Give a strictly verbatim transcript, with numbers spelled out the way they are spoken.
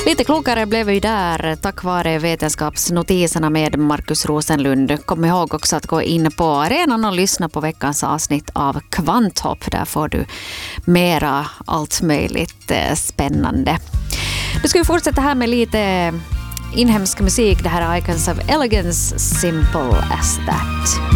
Lite klokare blev vi där tack vare vetenskapsnotiserna med Markus Rosenlund. Kom ihåg också att gå in på arenan och lyssna på veckans avsnitt av Kvanthopp. Där får du mera allt möjligt spännande. Nu ska vi fortsätta här med lite inhemsk musik. Det här är Icons of Elegance, Simple as That.